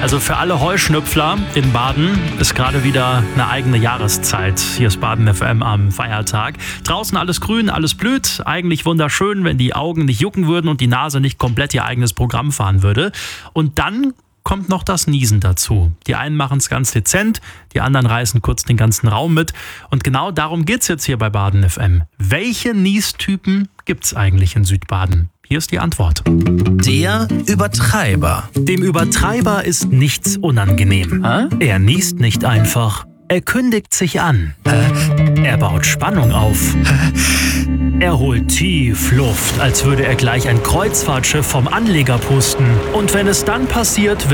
Also für alle Heuschnüpfler in Baden ist gerade wieder eine eigene Jahreszeit. Hier ist Baden FM am Feiertag. Draußen alles grün, alles blüht. Eigentlich wunderschön, wenn die Augen nicht jucken würden und die Nase nicht komplett ihr eigenes Programm fahren würde. Und dann kommt noch das Niesen dazu. Die einen machen es ganz dezent, die anderen reißen kurz den ganzen Raum mit. Und genau darum geht's jetzt hier bei Baden FM. Welche Niestypen gibt's eigentlich in Südbaden? Hier ist die Antwort. Der Übertreiber. Dem Übertreiber ist nichts unangenehm. Er niest nicht einfach. Er kündigt sich an. Er baut Spannung auf. Er holt tief Luft, als würde er gleich ein Kreuzfahrtschiff vom Anleger pusten. Und wenn es dann passiert,